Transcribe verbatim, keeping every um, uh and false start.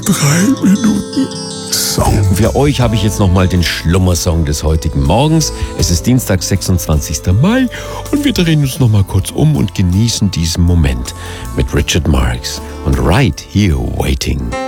drei Minuten Song. Für euch habe ich jetzt nochmal den Schlummersong des heutigen Morgens. Es ist Dienstag, sechsundzwanzigster Mai und wir drehen uns nochmal kurz um und genießen diesen Moment mit Richard Marx und Right Here Waiting.